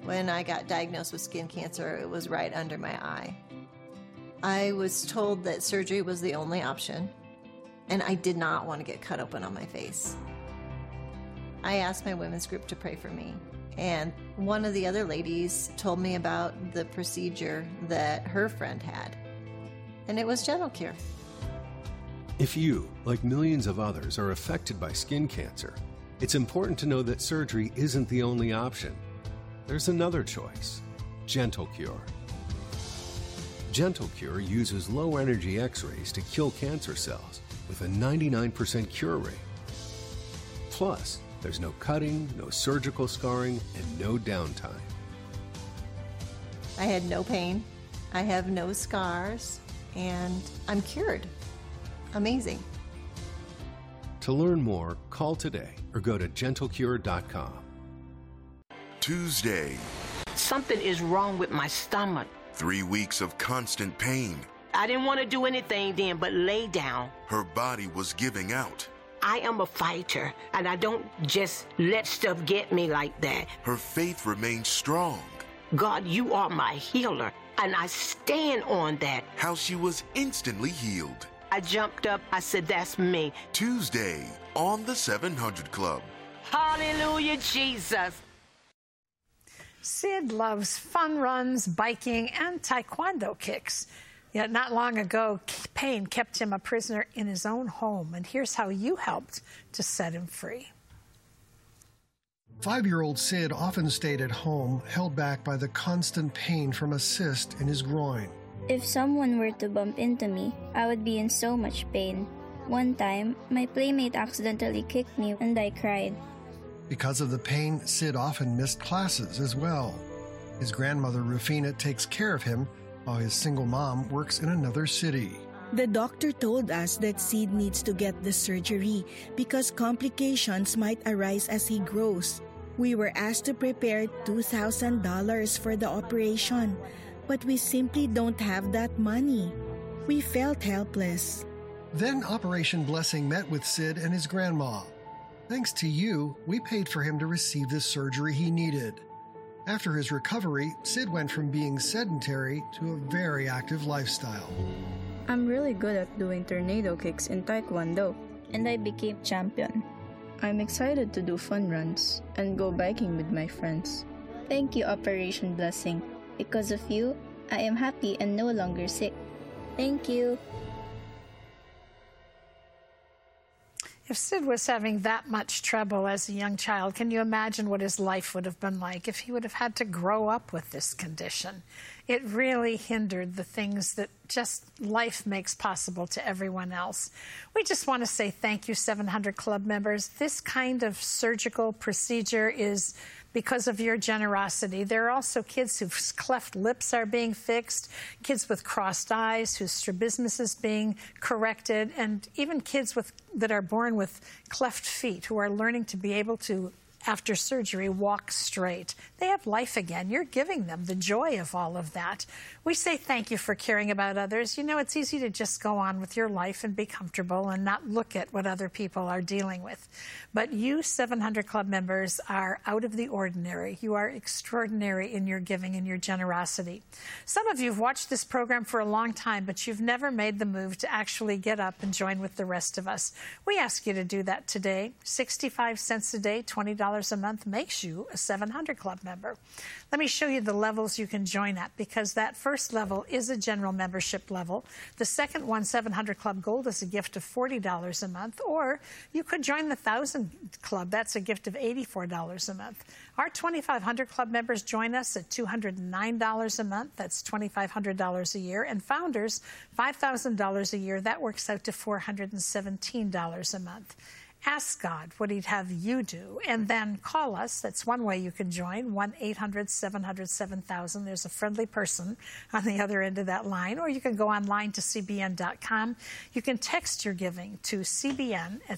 When I got diagnosed with skin cancer, it was right under my eye. I was told that surgery was the only option, and I did not want to get cut open on my face. I asked my women's group to pray for me, and one of the other ladies told me about the procedure that her friend had, and it was GentleCure. If you, like millions of others, are affected by skin cancer, it's important to know that surgery isn't the only option. There's another choice, GentleCure. GentleCure uses low-energy X-rays to kill cancer cells with a 99% cure rate. Plus, there's no cutting, no surgical scarring, and no downtime. I had no pain, I have no scars, and I'm cured. Amazing. To learn more, call today or go to GentleCure.com. Tuesday. Something is wrong with my stomach. 3 weeks of constant pain. I didn't want to do anything then but lay down. Her body was giving out. I am a fighter, and I don't just let stuff get me like that. Her faith remained strong. God, you are my healer, and I stand on that. How she was instantly healed. I jumped up. I said, that's me. Tuesday on the 700 Club. Hallelujah, Jesus. Sid loves fun runs, biking, and taekwondo kicks. Yet not long ago, pain kept him a prisoner in his own home. And here's how you helped to set him free. 5-year-old Sid often stayed at home, held back by the constant pain from a cyst in his groin. If someone were to bump into me, I would be in so much pain. One time, my playmate accidentally kicked me and I cried. Because of the pain, Sid often missed classes as well. His grandmother, Rufina, takes care of him while his single mom works in another city. The doctor told us that Sid needs to get the surgery because complications might arise as he grows. We were asked to prepare $2,000 for the operation, but we simply don't have that money. We felt helpless. Then Operation Blessing met with Sid and his grandma. Thanks to you, we paid for him to receive the surgery he needed. After his recovery, Sid went from being sedentary to a very active lifestyle. I'm really good at doing tornado kicks in taekwondo, and I became champion. I'm excited to do fun runs and go biking with my friends. Thank you, Operation Blessing. Because of you, I am happy and no longer sick. Thank you. If Sid was having that much trouble as a young child, can you imagine what his life would have been like if he would have had to grow up with this condition? It really hindered the things that just life makes possible to everyone else. We just want to say thank you, 700 Club members. This kind of surgical procedure is because of your generosity. There are also kids whose cleft lips are being fixed, kids with crossed eyes whose strabismus is being corrected, and even kids that are born with cleft feet who are learning to be able to, after surgery, walk straight. They have life again. You're giving them the joy of all of that. We say thank you for caring about others. You know, it's easy to just go on with your life and be comfortable and not look at what other people are dealing with. But you 700 Club members are out of the ordinary. You are extraordinary in your giving and your generosity. Some of you have watched this program for a long time, but you've never made the move to actually get up and join with the rest of us. We ask you to do that today. 65 cents a day, $20 a month makes you a 700 Club member. Let me show you the levels you can join at, because that first level is a general membership level. The second one, 700 Club Gold, is a gift of $40 a month, or you could join the 1000 Club. That's a gift of $84 a month. Our 2500 Club members join us at $209 a month. That's $2,500 a year. And founders, $5,000 a year. That works out to $417 a month. Ask God what he'd have you do, and then call us. That's one way you can join, 1-800-700-7000. There's a friendly person on the other end of that line, or you can go online to cbn.com. You can text your giving to CBN at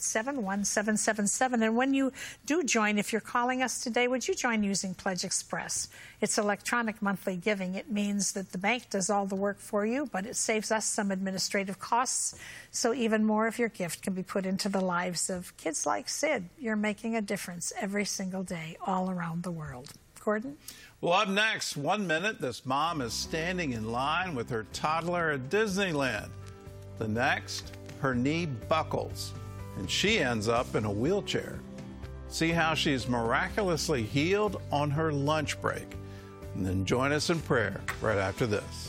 71777. And when you do join, if you're calling us today, would you join using Pledge Express? It's electronic monthly giving. It means that the bank does all the work for you, but it saves us some administrative costs, so even more of your gift can be put into the lives of kids like Sid. You're making a difference every single day all around the world. Gordon? Well, up next, 1 minute, this mom is standing in line with her toddler at Disneyland. The next, her knee buckles, and she ends up in a wheelchair. See how she's miraculously healed on her lunch break. And then join us in prayer right after this.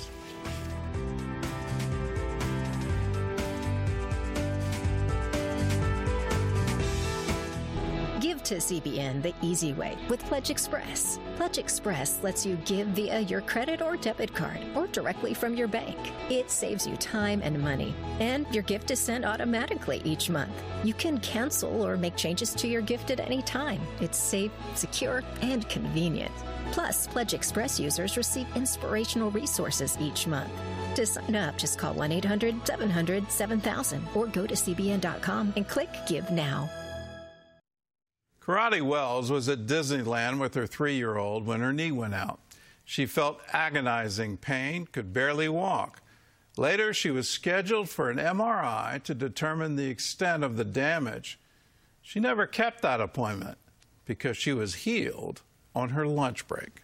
Give to CBN the easy way with Pledge Express. Pledge Express lets you give via your credit or debit card or directly from your bank. It saves you time and money, and your gift is sent automatically each month. You can cancel or make changes to your gift at any time. It's safe, secure, and convenient. Plus, Pledge Express users receive inspirational resources each month. To sign up, just call 1-800-700-7000 or go to cbn.com and click Give Now. Karate Wells was at Disneyland with her 3-year-old when her knee went out. She felt agonizing pain, could barely walk. Later, she was scheduled for an MRI to determine the extent of the damage. She never kept that appointment because she was healed on her lunch break.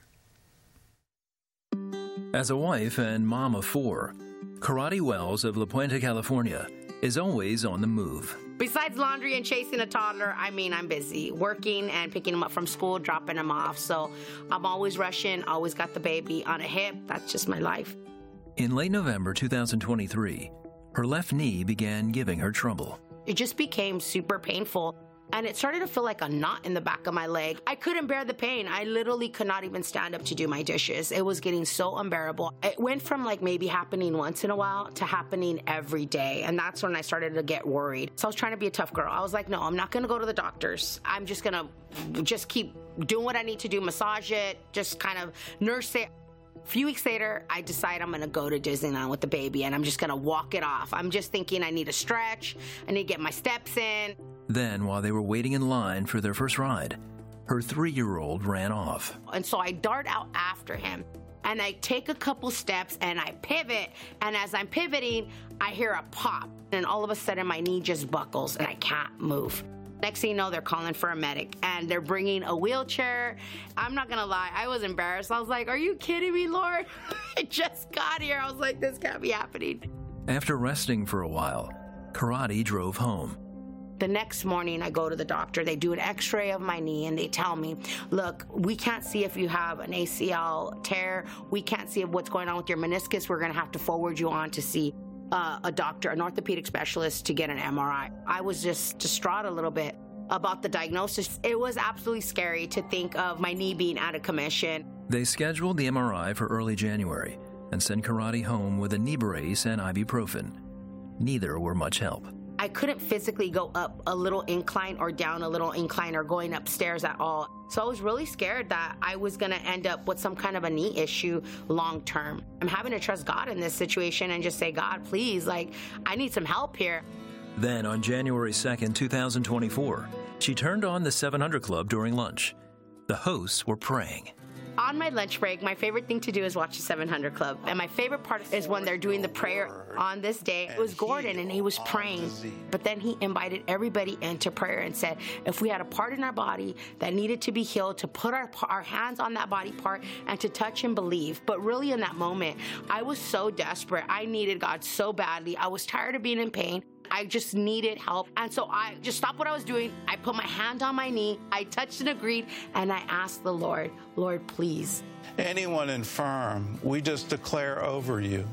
As a wife and mom of 4, Karate Wells of La Puente, California, is always on the move. Besides laundry and chasing a toddler, I'm busy working and picking him up from school, dropping him off. So I'm always rushing, always got the baby on a hip. That's just my life. In late November 2023, her left knee began giving her trouble. It just became super painful. And it started to feel like a knot in the back of my leg. I couldn't bear the pain. I literally could not even stand up to do my dishes. It was getting so unbearable. It went from like maybe happening once in a while to happening every day. And that's when I started to get worried. So I was trying to be a tough girl. I was like, no, I'm not going to go to the doctors. I'm just going to keep doing what I need to do, massage it, just kind of nurse it. A few weeks later, I decide I'm going to go to Disneyland with the baby, and I'm just going to walk it off. I'm just thinking I need to stretch. I need to get my steps in. Then, while they were waiting in line for their first ride, her 3-year-old ran off. And so I dart out after him, and I take a couple steps, and I pivot. And as I'm pivoting, I hear a pop. And all of a sudden, my knee just buckles, and I can't move. Next thing you know, they're calling for a medic, and they're bringing a wheelchair. I'm not gonna lie, I was embarrassed. I was like, are you kidding me, Lord? I just got here. I was like, this can't be happening. After resting for a while, Karate drove home. The next morning, I go to the doctor. They do an x-ray of my knee, and they tell me, look, we can't see if you have an ACL tear. We can't see what's going on with your meniscus. We're gonna have to forward you on to see a doctor, an orthopedic specialist, to get an MRI. I was just distraught a little bit about the diagnosis. It was absolutely scary to think of my knee being out of commission. They scheduled the MRI for early January and sent Karate home with a knee brace and ibuprofen. Neither were much help. I couldn't physically go up a little incline or down a little incline or going upstairs at all. So I was really scared that I was going to end up with some kind of a knee issue long term. I'm having to trust God in this situation and just say, God, please, I need some help here. Then on January 2nd, 2024, she turned on the 700 Club during lunch. The hosts were praying. On my lunch break, my favorite thing to do is watch the 700 Club. And my favorite part is when they're doing the prayer on this day. It was Gordon, and he was praying. But then he invited everybody into prayer and said, if we had a part in our body that needed to be healed, to put our hands on that body part and to touch and believe. But really in that moment, I was so desperate. I needed God so badly. I was tired of being in pain. I just needed help. And so I just stopped what I was doing. I put my hand on my knee. I touched and agreed. And I asked the Lord, Lord, please. Anyone infirm, we just declare over you,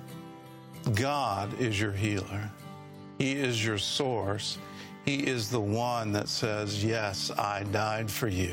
God is your healer. He is your source. He is the one that says, yes, I died for you.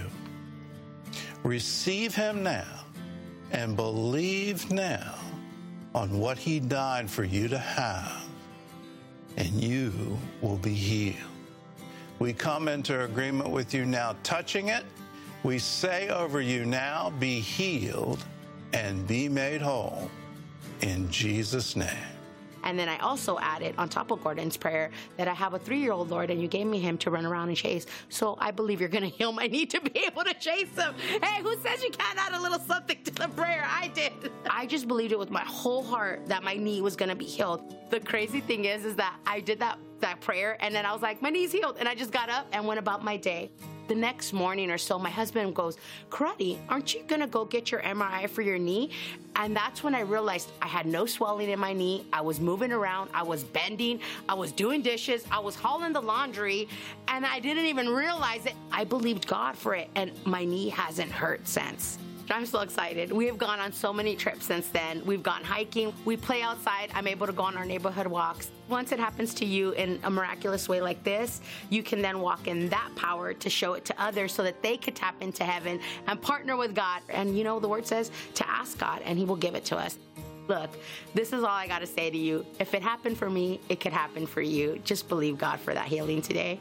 Receive him now and believe now on what he died for you to have, and you will be healed. We come into agreement with you now, touching it. We say over you now, be healed and be made whole in Jesus' name. And then I also added, on top of Gordon's prayer, that I have a 3-year-old, Lord, and you gave me him to run around and chase. So I believe you're going to heal my need to be able to chase him. Hey, who says you can't add a little something to the prayer? I did. I just believed it with my whole heart that my knee was going to be healed. The crazy thing is that I did that prayer, and then I was like, my knee's healed. And I just got up and went about my day. The next morning or so, my husband goes, Karate, aren't you going to go get your MRI for your knee? And that's when I realized I had no swelling in my knee. I was moving around. I was bending. I was doing dishes. I was hauling the laundry. And I didn't even realize it. I believed God for it. And my knee hasn't hurt since. I'm so excited. We have gone on so many trips since then. We've gone hiking. We play outside. I'm able to go on our neighborhood walks. Once it happens to you in a miraculous way like this, you can then walk in that power to show it to others so that they could tap into heaven and partner with God. And you know, the word says to ask God and he will give it to us. Look, this is all I got to say to you. If it happened for me, it could happen for you. Just believe God for that healing today.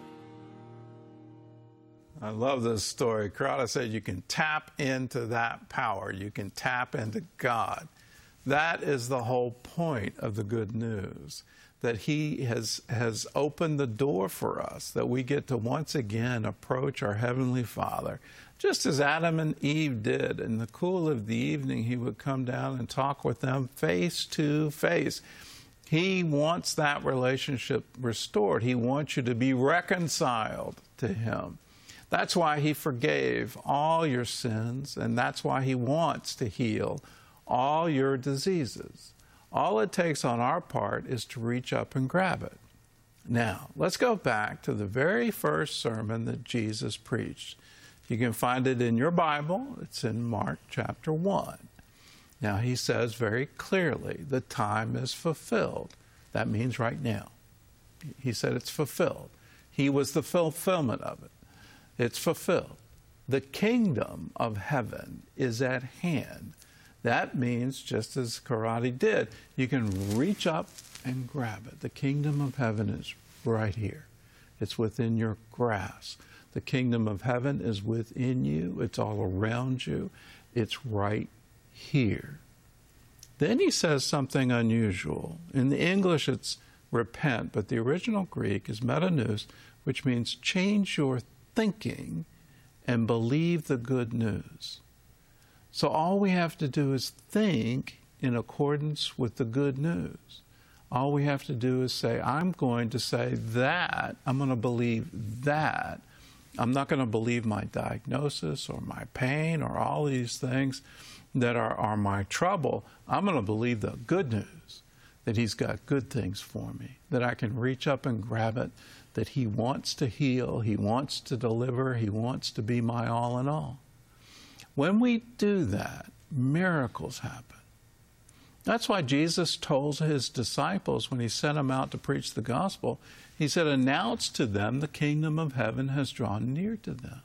I love this story. Karada said you can tap into that power. You can tap into God. That is the whole point of the good news, that he has opened the door for us, that we get to once again approach our Heavenly Father, just as Adam and Eve did. In the cool of the evening, he would come down and talk with them face to face. He wants that relationship restored. He wants you to be reconciled to him. That's why he forgave all your sins, and that's why he wants to heal all your diseases. All it takes on our part is to reach up and grab it. Now, let's go back to the very first sermon that Jesus preached. You can find it in your Bible. It's in Mark chapter 1. Now, he says very clearly, the time is fulfilled. That means right now. He said it's fulfilled. He was the fulfillment of it. It's fulfilled. The kingdom of heaven is at hand. That means, just as Karate did, you can reach up and grab it. The kingdom of heaven is right here. It's within your grasp. The kingdom of heaven is within you. It's all around you. It's right here. Then he says something unusual. In the English, it's repent, but the original Greek is metanous, which means change your thinking and believe the good news. So all we have to do is think in accordance with the good news. All we have to do is say, I'm going to say that. I'm going to believe that. I'm not going to believe my diagnosis or my pain or all these things that are my trouble. I'm going to believe the good news, that he's got good things for me, that I can reach up and grab it, that he wants to heal, he wants to deliver, he wants to be my all in all. When we do that, miracles happen. That's why Jesus told his disciples when he sent them out to preach the gospel, he said, announce to them the kingdom of heaven has drawn near to them.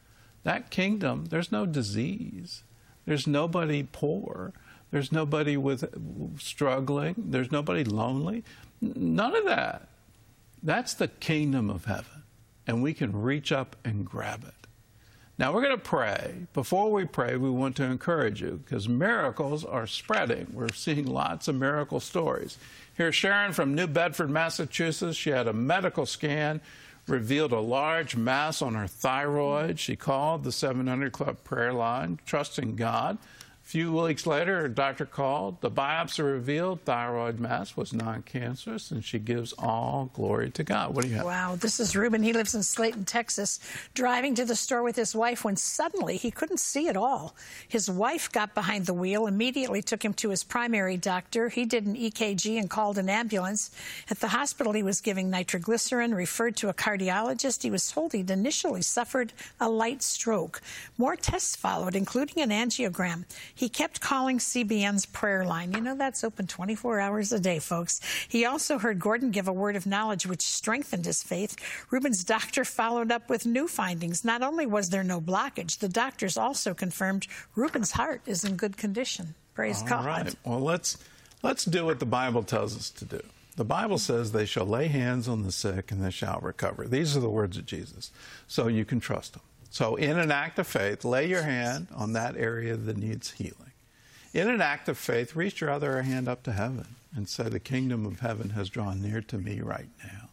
That kingdom, there's no disease. There's nobody poor. There's nobody with struggling. There's nobody lonely. None of that. That's the kingdom of heaven, and we can reach up and grab it. Now, we're going to pray. Before we pray, we want to encourage you, because miracles are spreading. We're seeing lots of miracle stories. Here's Sharon from New Bedford, Massachusetts. She had a medical scan, revealed a large mass on her thyroid. She called the 700 Club prayer line, trusting God. A few weeks later, her doctor called. The biopsy revealed thyroid mass was non-cancerous, and she gives all glory to God. What do you have? Wow, this is Ruben. He lives in Slayton, Texas, driving to the store with his wife when suddenly he couldn't see at all. His wife got behind the wheel, immediately took him to his primary doctor. He did an EKG and called an ambulance. At the hospital, he was giving nitroglycerin, referred to a cardiologist. He was told he'd initially suffered a light stroke. More tests followed, including an angiogram. He kept calling CBN's prayer line. You know, that's open 24 hours a day, folks. He also heard Gordon give a word of knowledge which strengthened his faith. Ruben's doctor followed up with new findings. Not only was there no blockage, the doctors also confirmed Ruben's heart is in good condition. Praise God. All right. Well, let's do what the Bible tells us to do. The Bible says they shall lay hands on the sick and they shall recover. These are the words of Jesus. So you can trust him. So in an act of faith, lay your hand on that area that needs healing. In an act of faith, reach your other hand up to heaven and say, the kingdom of heaven has drawn near to me right now.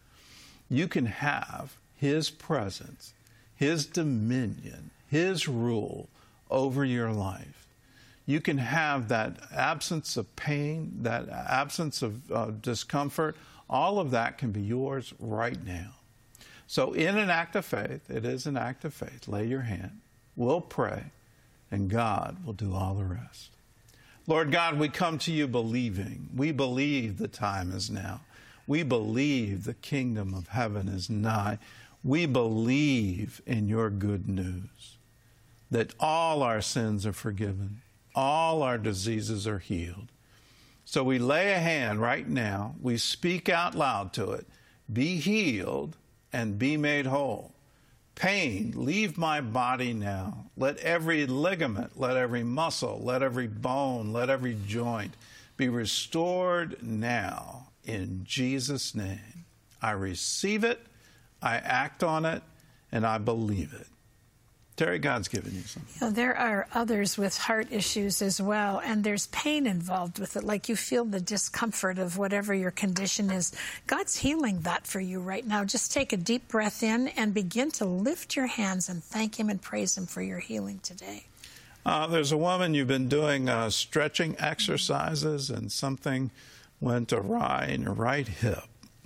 You can have his presence, his dominion, his rule over your life. You can have that absence of pain, that absence of discomfort. All of that can be yours right now. So in an act of faith, it is an act of faith. Lay your hand. We'll pray, and God will do all the rest. Lord God, we come to you believing. We believe the time is now. We believe the kingdom of heaven is nigh. We believe in your good news, that all our sins are forgiven, all our diseases are healed. So we lay a hand right now. We speak out loud to it. Be healed and be made whole. Pain, leave my body now. Let every ligament, let every muscle, let every bone, let every joint be restored now in Jesus' name. I receive it, I act on it, and I believe it. Terry, God's given you something. There are others with heart issues as well, and there's pain involved with it, like you feel the discomfort of whatever your condition is. God's healing that for you right now. Just take a deep breath in and begin to lift your hands and thank Him and praise Him for your healing today. There's a woman, you've been doing stretching exercises, and something went awry in your right hip.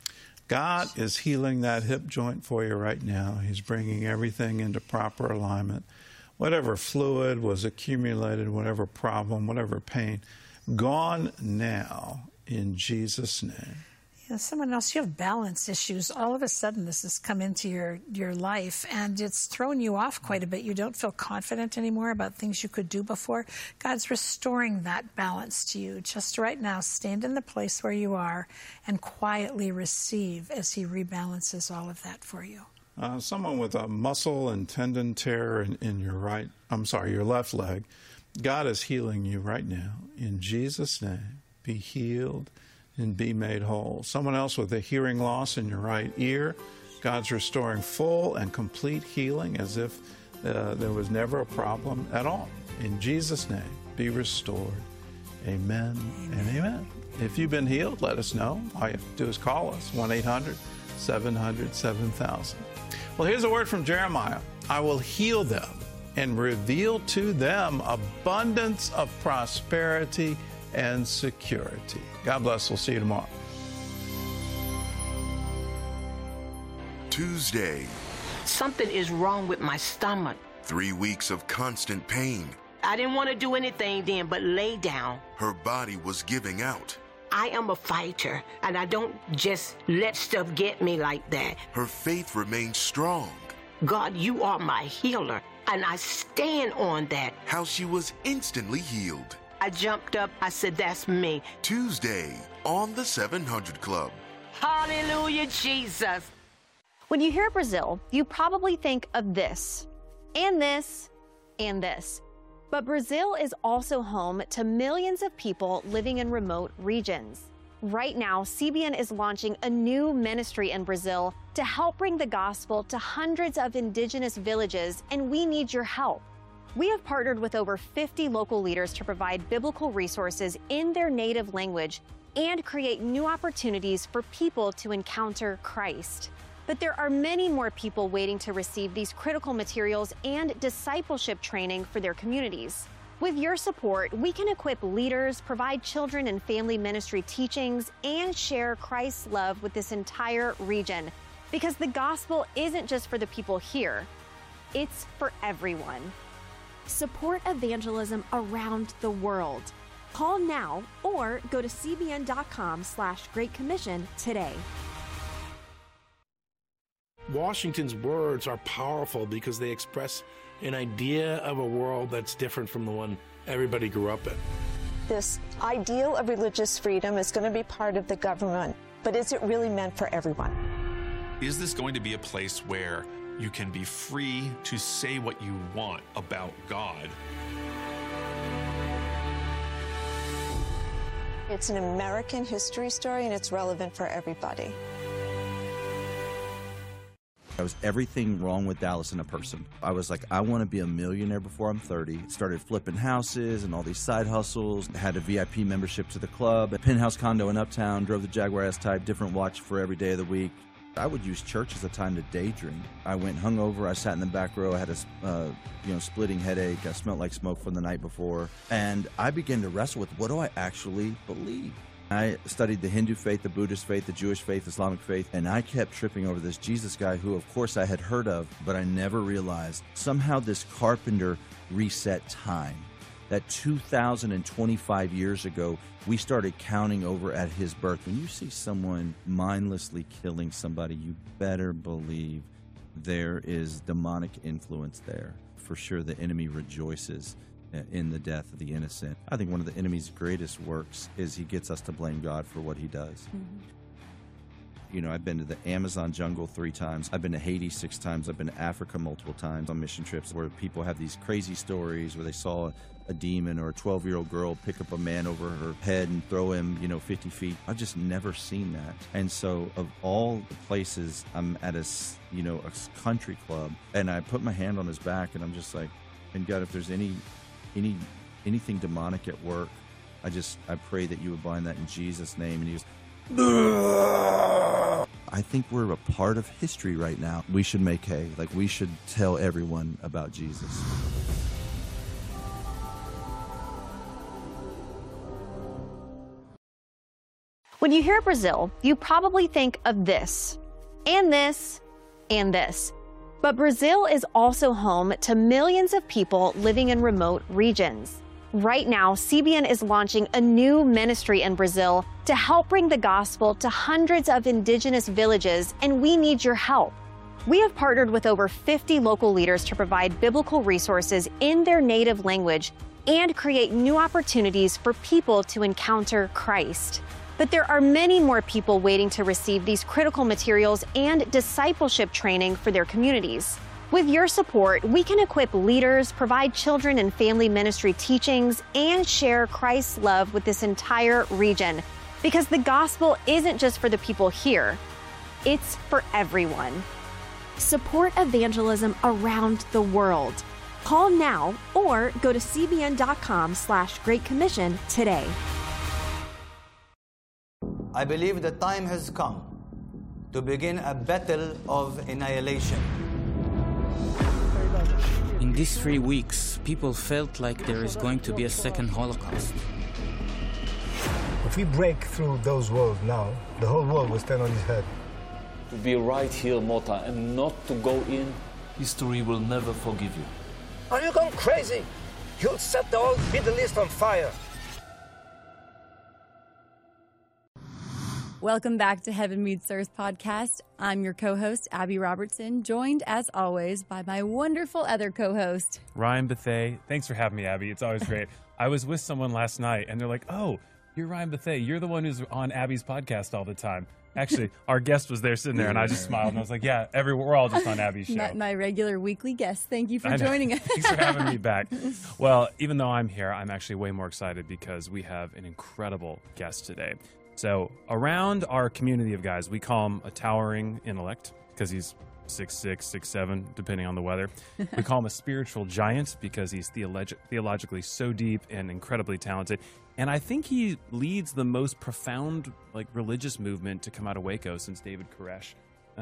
God is healing that hip joint for you right now. He's bringing everything into proper alignment. Whatever fluid was accumulated, whatever problem, whatever pain, gone now in Jesus' name. Someone else, you have balance issues. All of a sudden, this has come into your life, and it's thrown you off quite a bit. You don't feel confident anymore about things you could do before. God's restoring that balance to you. Just right now, stand in the place where you are and quietly receive as He rebalances all of that for you. Someone with a muscle and tendon tear in your left leg, God is healing you right now. In Jesus' name, be healed and be made whole. Someone else with a hearing loss in your right ear, God's restoring full and complete healing as if there was never a problem at all. In Jesus' name, be restored. Amen and amen. If you've been healed, let us know. All you have to do is call us, 1-800-700-7000. Well, here's a word from Jeremiah. I will heal them and reveal to them abundance of prosperity and security. God bless. We'll see you tomorrow. Tuesday. Something is wrong with my stomach. 3 weeks of constant pain. I didn't want to do anything then but lay down. Her body was giving out. I am a fighter, and I don't just let stuff get me like that. Her faith remained strong. God, you are my healer, and I stand on that. How she was instantly healed. I jumped up. I said, that's me. Tuesday on the 700 Club. Hallelujah, Jesus. When you hear Brazil, you probably think of this, and this, and this. But Brazil is also home to millions of people living in remote regions. Right now, CBN is launching a new ministry in Brazil to help bring the gospel to hundreds of indigenous villages, and we need your help. We have partnered with over 50 local leaders to provide biblical resources in their native language and create new opportunities for people to encounter Christ. But there are many more people waiting to receive these critical materials and discipleship training for their communities. With your support, we can equip leaders, provide children and family ministry teachings, and share Christ's love with this entire region. Because the gospel isn't just for the people here, it's for everyone. Support evangelism around the world. Call now or go to cbn.com/Great Commission today. Washington's words are powerful because they express an idea of a world that's different from the one everybody grew up in. This ideal of religious freedom is going to be part of the government, but is it really meant for everyone? Is this going to be a place where you can be free to say what you want about God? It's an American history story, and it's relevant for everybody. I was everything wrong with Dallas in a person. I was like, I want to be a millionaire before I'm 30. Started flipping houses and all these side hustles. Had a VIP membership to the club, a penthouse condo in Uptown, drove the Jaguar S-Type, different watch for every day of the week. I would use church as a time to daydream. I went hungover. I sat in the back row. I had a splitting headache. I smelled like smoke from the night before. And I began to wrestle with, what do I actually believe? I studied the Hindu faith, the Buddhist faith, the Jewish faith, Islamic faith, and I kept tripping over this Jesus guy who, of course, I had heard of, but I never realized somehow this carpenter reset time. That 2,025 years ago, we started counting over at his birth. When you see someone mindlessly killing somebody, you better believe there is demonic influence there. For sure, the enemy rejoices in the death of the innocent. I think one of the enemy's greatest works is he gets us to blame God for what he does. You know, I've been to the Amazon jungle 3 times. I've been to Haiti 6 times. I've been to Africa multiple times on mission trips where people have these crazy stories where they saw a demon or a 12-year-old girl pick up a man over her head and throw him, 50 feet. I've just never seen that. And so of all the places, I'm at a country club, and I put my hand on his back, and I'm just like, and God, if there's anything demonic at work, I pray that you would bind that in Jesus' name. And he goes, I think we're a part of history right now. We should make hay. Like, we should tell everyone about Jesus. When you hear Brazil, you probably think of this, and this, and this. But Brazil is also home to millions of people living in remote regions. Right now, CBN is launching a new ministry in Brazil to help bring the gospel to hundreds of indigenous villages, and we need your help. We have partnered with over 50 local leaders to provide biblical resources in their native language and create new opportunities for people to encounter Christ. But there are many more people waiting to receive these critical materials and discipleship training for their communities. With your support, we can equip leaders, provide children and family ministry teachings, and share Christ's love with this entire region. Because the gospel isn't just for the people here, it's for everyone. Support evangelism around the world. Call now or go to cbn.com/Great Commission today. I believe the time has come to begin a battle of annihilation. In these 3 weeks, people felt like there is going to be a second Holocaust. If we break through those walls now, the whole world will stand on its head. To be right here, Mota, and not to go in, history will never forgive you. Are you going crazy? You'll set the whole Middle East on fire. Welcome back to Heaven Meets Earth podcast. I'm your co-host, Abby Robertson, joined as always by my wonderful other co-host, Ryan Bethea. Thanks for having me, Abby. It's always great. I was with someone last night and they're like, oh, you're Ryan Bethea. You're the one who's on Abby's podcast all the time. Actually, our guest was there sitting there and I just smiled and I was like, yeah, we're all just on Abby's show. My regular weekly guest. Thank you for joining us. Thanks for having me back. Well, even though I'm here, I'm actually way more excited because we have an incredible guest today. So around our community of guys, we call him a towering intellect because he's 6'6", 6'7", depending on the weather. We call him a spiritual giant because he's theologically so deep and incredibly talented. And I think he leads the most profound religious movement to come out of Waco since David Koresh.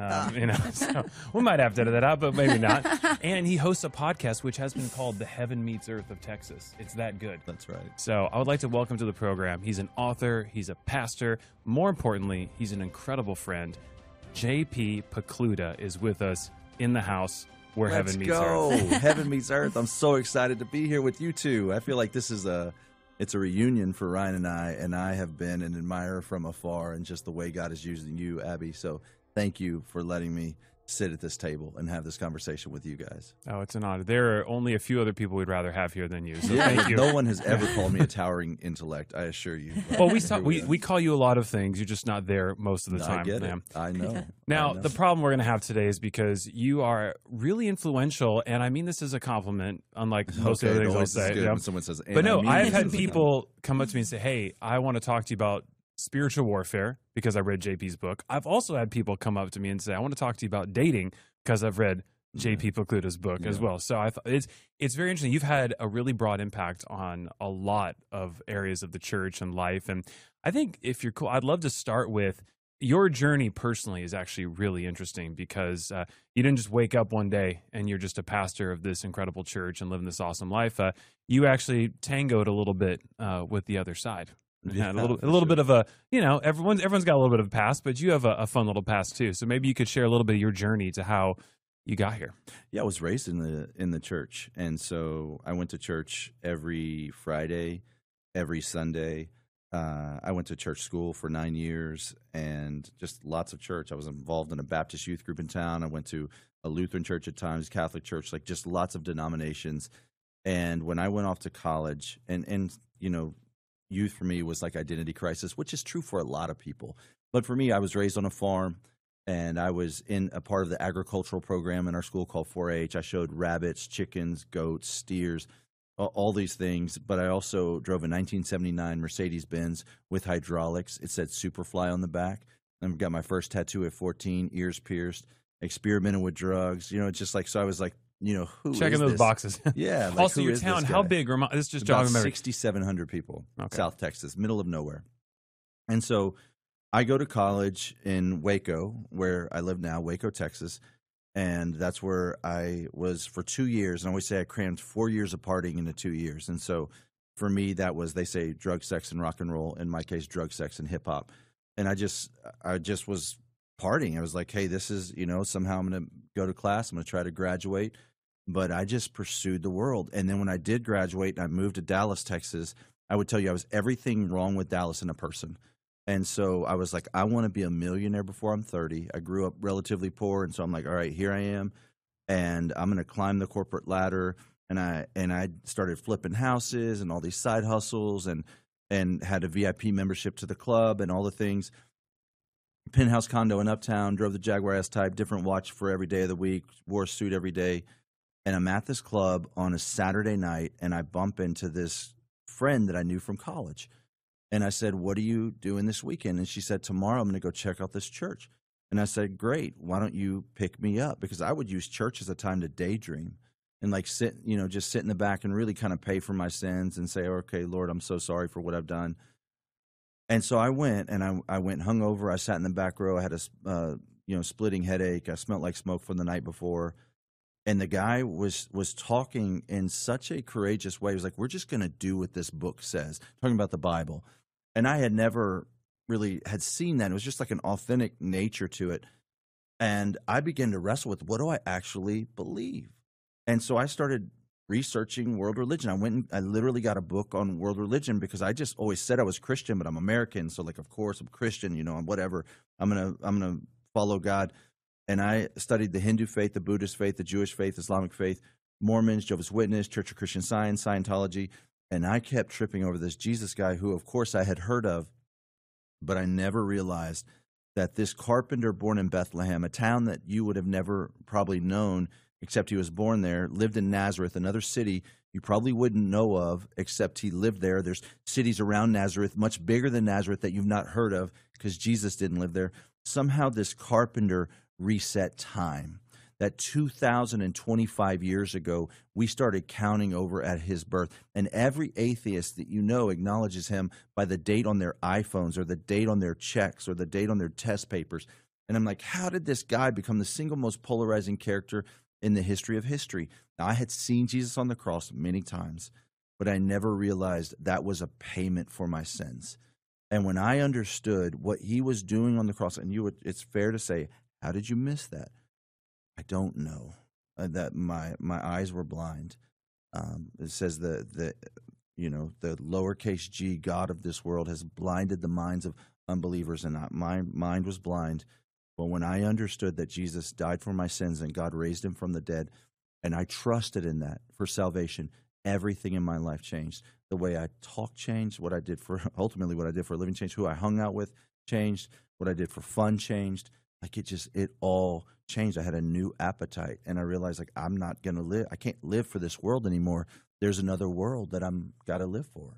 So we might have to edit that out, but maybe not. And he hosts a podcast which has been called The Heaven Meets Earth of Texas. It's that good. That's right. So I would like to welcome to the program. He's an author. He's a pastor. More importantly, he's an incredible friend. JP Pokluda is with us in the house where Heaven Meets Earth. Heaven Meets Earth. I'm so excited to be here with you two. I feel like this is it's a reunion for Ryan and I have been an admirer from afar and just the way God is using you, Abby. So thank you for letting me sit at this table and have this conversation with you guys. Oh, it's an honor. There are only a few other people we'd rather have here than you. So thank you. No one has ever called me a towering intellect, I assure you. Well, we call you a lot of things. You're just not there most of the time. I get it. I know. Now, the problem we're going to have today is because you are really influential, and I mean this as a compliment, unlike most of the things I'll say. When someone says, but no, I've had people come up to me and say, hey, I want to talk to you about spiritual warfare because I read JP's book. I've also had people come up to me and say, I want to talk to you about dating because I've read JP Pokluda's book as well. So I thought it's very interesting. You've had a really broad impact on a lot of areas of the church and life. And I think if you're cool, I'd love to start with your journey personally is actually really interesting because you didn't just wake up one day and you're just a pastor of this incredible church and living this awesome life. You actually tangoed a little bit with the other side. Yeah, a little bit of a, everyone's got a little bit of a past, but you have a fun little past too. So maybe you could share a little bit of your journey to how you got here. Yeah, I was raised in the church, and so I went to church every Friday, every Sunday. I went to church school for 9 years, and just lots of church. I was involved in a Baptist youth group in town. I went to a Lutheran church at times, Catholic church, like just lots of denominations. And when I went off to college, and youth for me was like identity crisis, which is true for a lot of people. But for me, I was raised on a farm, and I was in a part of the agricultural program in our school called 4-H. I showed rabbits, chickens, goats, steers, all these things. But I also drove a 1979 Mercedes-Benz with hydraulics. It said Superfly on the back. I got my first tattoo at 14, ears pierced, experimented with drugs. It's just like, so I was like, who checking is those this? boxes. Yeah. Like, also, your town, how big? This is just jogging memory. 6,700 people, okay. South Texas, middle of nowhere. And so I go to college in Waco, where I live now, Waco, Texas. And that's where I was for 2 years. And I always say I crammed 4 years of partying into 2 years. And so for me, that was, they say, drug, sex, and rock and roll. In my case, drug, sex, and hip hop. And I just was partying. I was like, hey, this is, somehow I'm going to go to class. I'm going to try to graduate. But I just pursued the world. And then when I did graduate and I moved to Dallas, Texas, I would tell you I was everything wrong with Dallas in a person. And so I was like, I want to be a millionaire before I'm 30. I grew up relatively poor. And so I'm like, all right, here I am. And I'm going to climb the corporate ladder. And I started flipping houses and all these side hustles and had a VIP membership to the club and all the things. Penthouse condo in Uptown, drove the Jaguar S-Type, different watch for every day of the week, wore a suit every day. And I'm at this club on a Saturday night, and I bump into this friend that I knew from college. And I said, what are you doing this weekend? And she said, tomorrow I'm going to go check out this church. And I said, great, why don't you pick me up? Because I would use church as a time to daydream and like just sit in the back and really kind of pay for my sins and say, okay, Lord, I'm so sorry for what I've done. And so I went, and I went hungover. I sat in the back row. I had a splitting headache. I smelled like smoke from the night before. And the guy was talking in such a courageous way. He was like, we're just going to do what this book says, talking about the Bible. And I had never really had seen that. It was just like an authentic nature to it. And I began to wrestle with, what do I actually believe? And so I started researching world religion. I went and I literally got a book on world religion because I just always said I was Christian, but I'm American. So like, of course I'm Christian, I'm whatever. I'm going to follow God. And I studied the Hindu faith, the Buddhist faith, the Jewish faith, Islamic faith, Mormons, Jehovah's Witness, Church of Christian Science, Scientology. And I kept tripping over this Jesus guy who, of course, I had heard of, but I never realized that this carpenter born in Bethlehem, a town that you would have never probably known except he was born there, lived in Nazareth, another city you probably wouldn't know of except he lived there. There's cities around Nazareth, much bigger than Nazareth, that you've not heard of because Jesus didn't live there. Somehow this carpenter reset time. That 2,025 years ago, we started counting over at his birth. And every atheist that acknowledges him by the date on their iPhones or the date on their checks or the date on their test papers. And I'm like, how did this guy become the single most polarizing character in the history of history? Now, I had seen Jesus on the cross many times, but I never realized that was a payment for my sins. And when I understood what he was doing on the cross, and it's fair to say, how did you miss that? I don't know. That my eyes were blind. It says the lowercase g, God of this world, has blinded the minds of unbelievers, and my mind was blind. But when I understood that Jesus died for my sins and God raised him from the dead, and I trusted in that for salvation, everything in my life changed. The way I talk changed. Ultimately what I did for a living changed. Who I hung out with changed. What I did for fun changed. It all changed. I had a new appetite, and I realized I'm not going to live. I can't live for this world anymore. There's another world that I'm got to live for.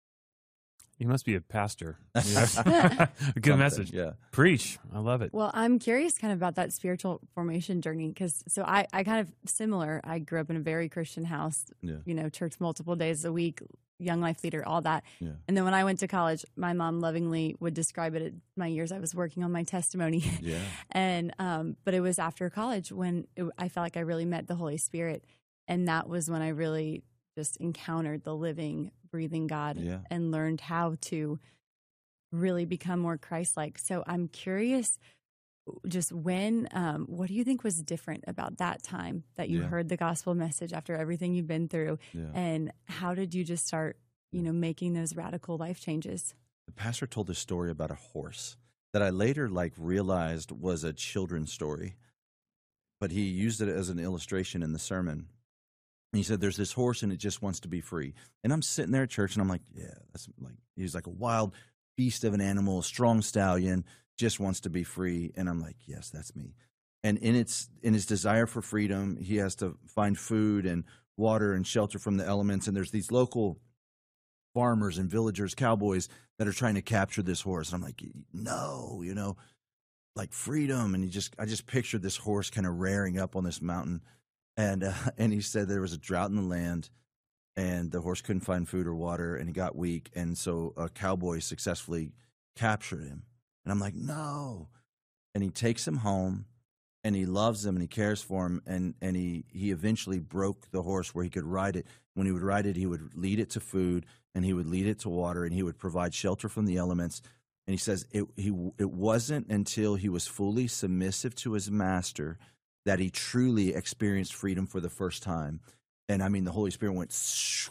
You must be a pastor. A good message. Yeah. Preach. I love it. Well, I'm curious kind of about that spiritual formation journey because I kind of similar. I grew up in a very Christian house, church multiple days a week, young life leader, all that. Yeah. And then when I went to college, my mom lovingly would describe it at my years. I was working on my testimony. Yeah. And, but it was after college when I felt like I really met the Holy Spirit. And that was when I really just encountered the living, breathing God Yeah. and learned how to really become more Christ-like. So I'm curious, just what do you think was different about that time that you Yeah. heard the gospel message after everything you've been through? Yeah. And how did you just start, making those radical life changes? The pastor told a story about a horse that I later realized was a children's story, but he used it as an illustration in the sermon. And he said, there's this horse and it just wants to be free. And I'm sitting there at church and I'm like, yeah, he's like a wild beast of an animal, a strong stallion, just wants to be free. And I'm like, yes, that's me. And in his desire for freedom, he has to find food and water and shelter from the elements. And there's these local farmers and villagers, cowboys that are trying to capture this horse. And I'm like, no, like freedom. And I just pictured this horse kind of rearing up on this mountain. And he said there was a drought in the land and the horse couldn't find food or water and he got weak. And so a cowboy successfully captured him. And I'm like, no. And he takes him home and he loves him and he cares for him. And he eventually broke the horse where he could ride it. When he would ride it, he would lead it to food and he would lead it to water and he would provide shelter from the elements. And he says it wasn't until he was fully submissive to his master that he truly experienced freedom for the first time. And I mean, the Holy Spirit went,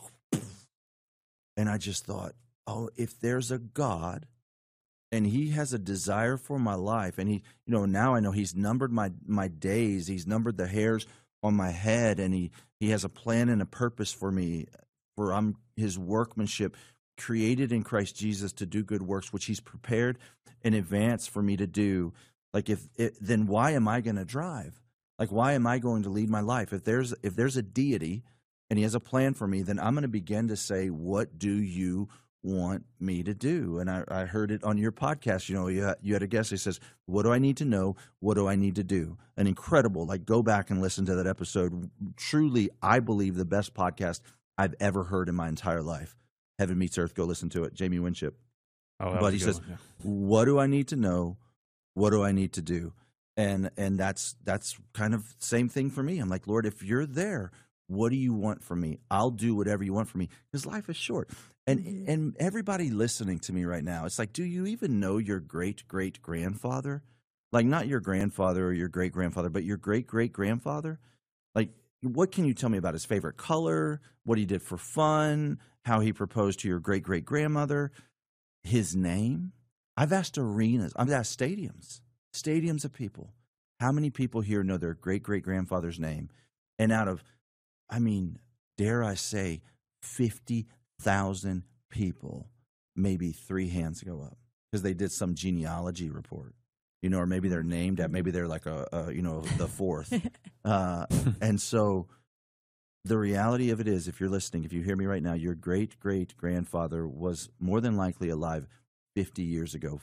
and I just thought, oh, if there's a God and he has a desire for my life, and he, now I know he's numbered my days, he's numbered the hairs on my head, and he has a plan and a purpose for me, for I'm his workmanship, created in Christ Jesus to do good works, which he's prepared in advance for me to do. Then why am I going to drive? Why am I going to lead my life? If there's a deity and he has a plan for me, then I'm going to begin to say, what do you want me to do? And I heard it on your podcast. You had a guest who says, what do I need to know? What do I need to do? An incredible, go back and listen to that episode. Truly, I believe the best podcast I've ever heard in my entire life. Heaven Meets Earth. Go listen to it. Jamie Winship. But he says, what do I need to know? What do I need to do? And that's kind of the same thing for me. I'm like, Lord, if you're there, what do you want from me? I'll do whatever you want from me, because life is short. And everybody listening to me right now, it's like, do you even know your great-great-grandfather? Not your grandfather or your great-grandfather, but your great-great-grandfather? What can you tell me about his favorite color, what he did for fun, how he proposed to your great-great-grandmother, his name? I've asked arenas, I've asked stadiums of people. How many people here know their great-great-grandfather's name? And out of, dare I say, 50,000 people, maybe 3 hands go up because they did some genealogy report, or maybe they're named at, maybe they're like the fourth. And so the reality of it is, if you're listening, if you hear me right now, your great-great-grandfather was more than likely alive 50 years ago,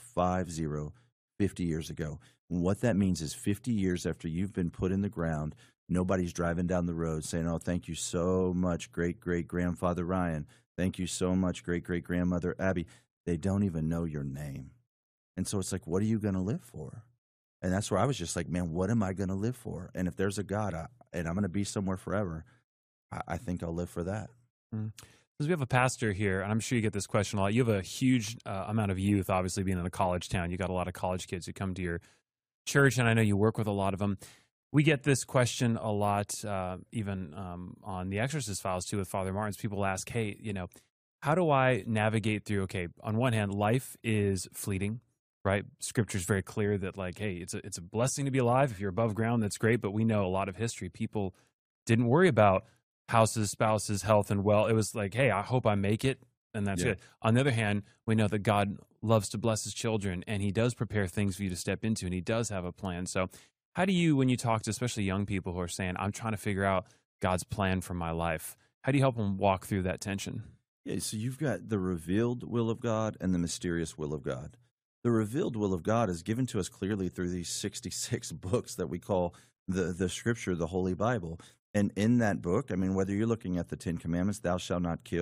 50 years ago. And what that means is 50 years after you've been put in the ground, nobody's driving down the road saying, oh, thank you so much, great-great-grandfather Ryan. Thank you so much, great-great-grandmother Abby. They don't even know your name. And so it's like, what are you going to live for? And that's where I was just like, man, what am I going to live for? And if there's a God and I'm going to be somewhere forever, I think I'll live for that. Mm-hmm. Because we have a pastor here, and I'm sure you get this question a lot. You have a huge amount of youth, obviously, being in a college town. You got a lot of college kids who come to your church, and I know you work with a lot of them. We get this question a lot, even on the Exorcist Files, too, with Father Martins. People ask, hey, how do I navigate through, okay, on one hand, life is fleeting, right? Scripture's very clear that, hey, it's a blessing to be alive. If you're above ground, that's great, but we know a lot of history. People didn't worry about houses, spouses, health, and well. It was like, hey, I hope I make it, and that's it. On the other hand, we know that God loves to bless his children, and he does prepare things for you to step into, and he does have a plan. So how do you, when you talk to especially young people who are saying, I'm trying to figure out God's plan for my life, how do you help them walk through that tension? Yeah, so you've got the revealed will of God and the mysterious will of God. The revealed will of God is given to us clearly through these 66 books that we call the Scripture, the Holy Bible. And in that book, whether you're looking at the 10 Commandments, thou shalt not kill,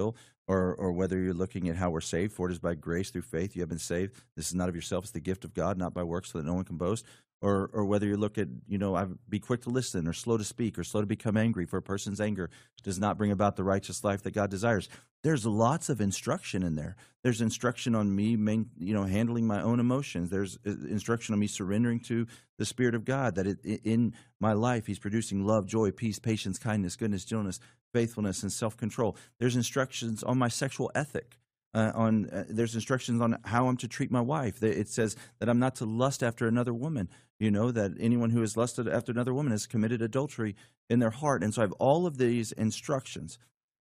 or whether you're looking at how we're saved. For it is by grace through faith you have been saved. This is not of yourself; it's the gift of God, not by works, so that no one can boast. Or whether you look at, be quick to listen, or slow to speak, or slow to become angry, for a person's anger does not bring about the righteous life that God desires. There's lots of instruction in there. There's instruction on me, handling my own emotions. There's instruction on me surrendering to the Spirit of God, that in my life He's producing love, joy, peace, patience, kindness, goodness, gentleness, faithfulness, and self-control. There's instructions on my sexual ethic. There's instructions on how I'm to treat my wife. It says that I'm not to lust after another woman. That anyone who has lusted after another woman has committed adultery in their heart. And so I have all of these instructions.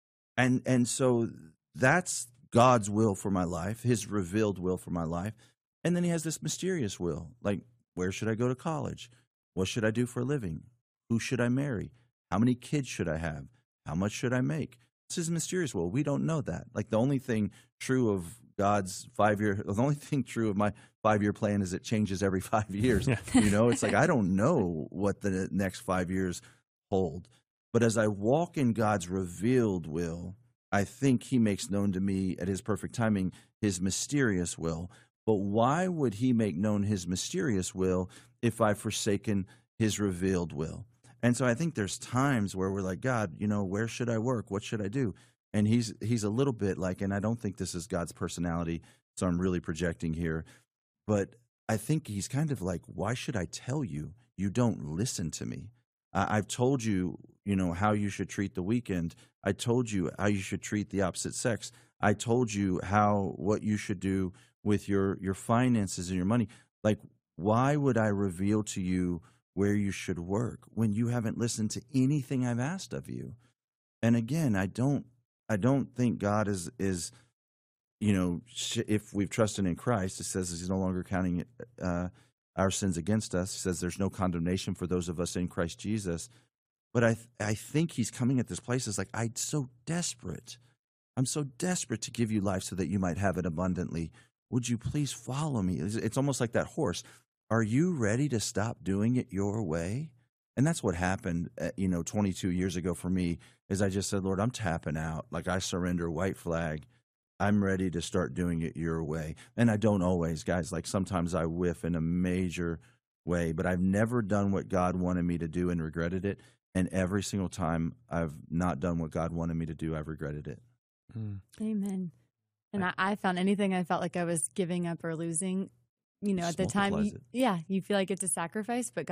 And so that's God's will for my life, His revealed will for my life. And then He has this mysterious will, like, where should I go to college? What should I do for a living? Who should I marry? How many kids should I have? How much should I make? It's His mysterious will. We don't know that. Like, the only thing true of God's the only thing true of my 5-year plan is it changes every 5 years. It's like, I don't know what the next 5 years hold. But as I walk in God's revealed will, I think He makes known to me at His perfect timing His mysterious will. But why would He make known His mysterious will if I've forsaken His revealed will? And so I think there's times where we're like, God, where should I work? What should I do? And he's a little bit like, and I don't think this is God's personality, so I'm really projecting here, but I think He's kind of like, why should I tell you? You don't listen to me. I've told you, how you should treat the weekend. I told you how you should treat the opposite sex. I told you what you should do with your finances and your money. Like, why would I reveal to you where you should work when you haven't listened to anything I've asked of you? And again, I don't think God is if we've trusted in Christ, it says He's no longer counting our sins against us. It says there's no condemnation for those of us in Christ Jesus. But I think He's coming at this place as like, I'm so desperate to give you life so that you might have it abundantly. Would you please follow me? It's almost like that horse. Are you ready to stop doing it your way? And that's what happened, 22 years ago for me, is I just said, Lord, I'm tapping out. Like, I surrender, white flag. I'm ready to start doing it your way. And I don't always, guys. Like, sometimes I whiff in a major way, but I've never done what God wanted me to do and regretted it. And every single time I've not done what God wanted me to do, I've regretted it. Amen. And I found anything I felt like I was giving up or losing, at the time, you feel like it's a sacrifice, but